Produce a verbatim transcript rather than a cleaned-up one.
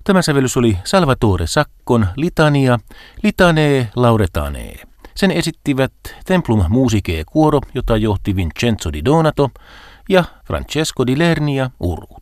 Tämä sävellys oli Salvatore Saccon Litania, Litanee Lauretanee. Sen esittivät Templum Musicae Cuoro, jota johti Vincenzo Di Donato, ja Francesco Di Lernia urut.